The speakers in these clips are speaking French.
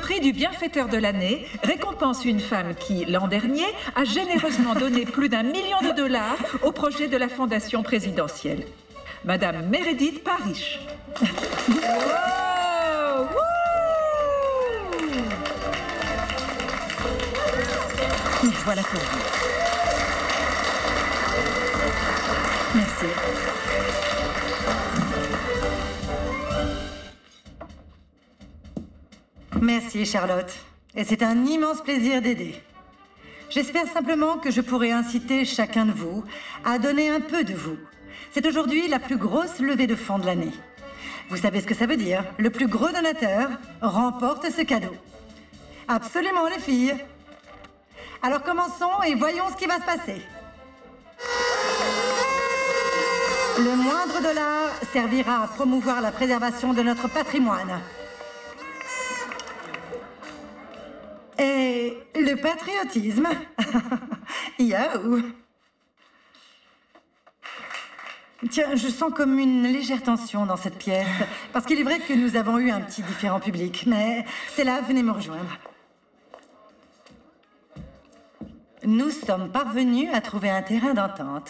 prix du bienfaiteur de l'année récompense une femme qui, l'an dernier, a généreusement donné plus d'1 million de dollars au projet de la fondation présidentielle. Madame Meredith Parrish. Wow! Wouh! Voilà pour vous. Merci. Merci, Charlotte. Et c'est un immense plaisir d'aider. J'espère simplement que je pourrai inciter chacun de vous à donner un peu de vous. C'est aujourd'hui la plus grosse levée de fonds de l'année. Vous savez ce que ça veut dire? Le plus gros donateur remporte ce cadeau. Absolument, les filles. Alors commençons et voyons ce qui va se passer. Le moindre dollar servira à promouvoir la préservation de notre patrimoine. Et le patriotisme. Yo! Tiens, je sens comme une légère tension dans cette pièce. Parce qu'il est vrai que nous avons eu un petit différend public. Mais Stella, venez me rejoindre. Nous sommes parvenus à trouver un terrain d'entente.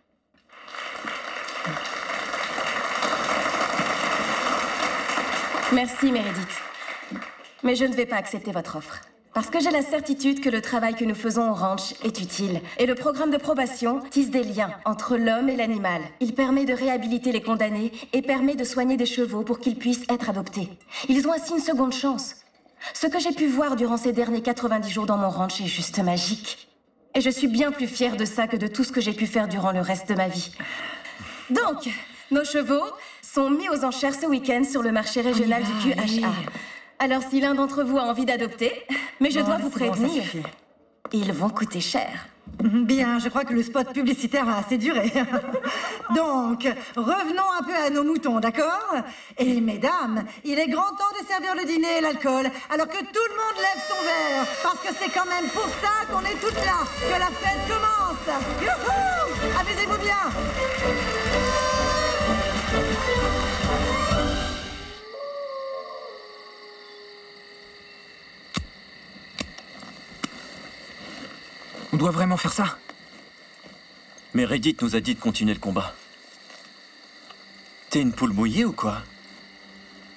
Merci, Meredith. Mais je ne vais pas accepter votre offre. Parce que j'ai la certitude que le travail que nous faisons au ranch est utile. Et le programme de probation tisse des liens entre l'homme et l'animal. Il permet de réhabiliter les condamnés et permet de soigner des chevaux pour qu'ils puissent être adoptés. Ils ont ainsi une seconde chance. Ce que j'ai pu voir durant ces derniers 90 jours dans mon ranch est juste magique. Et je suis bien plus fière de ça que de tout ce que j'ai pu faire durant le reste de ma vie. Donc, nos chevaux sont mis aux enchères ce week-end sur le marché régional du QHA. Alors si l'un d'entre vous a envie d'adopter, mais je dois vous prévenir, ils vont coûter cher. Bien, je crois que le spot publicitaire a assez duré. Donc, revenons un peu à nos moutons, d'accord? Et mesdames, il est grand temps de servir le dîner et l'alcool, alors que tout le monde lève son verre, parce que c'est quand même pour ça qu'on est toutes là, que la fête commence. Youhou! Amusez-vous bien! On doit vraiment faire ça? Meredith nous a dit de continuer le combat. T'es une poule mouillée ou quoi?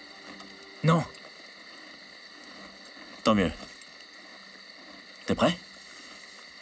Non. Tant mieux. T'es prêt?